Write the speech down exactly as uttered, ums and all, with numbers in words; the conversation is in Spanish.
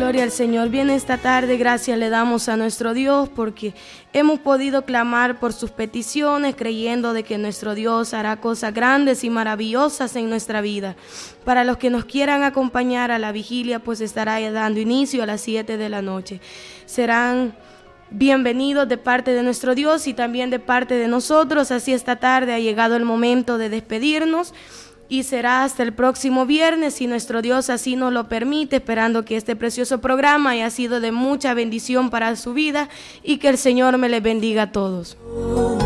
Gloria al Señor. Bien, esta tarde gracias le damos a nuestro Dios porque hemos podido clamar por sus peticiones, creyendo de que nuestro Dios hará cosas grandes y maravillosas en nuestra vida. Para los que nos quieran acompañar a la vigilia, pues estará dando inicio a las siete de la noche. Serán bienvenidos de parte de nuestro Dios y también de parte de nosotros. Así esta tarde ha llegado el momento de despedirnos. Y será hasta el próximo viernes, si nuestro Dios así nos lo permite, esperando que este precioso programa haya sido de mucha bendición para su vida y que el Señor me les bendiga a todos.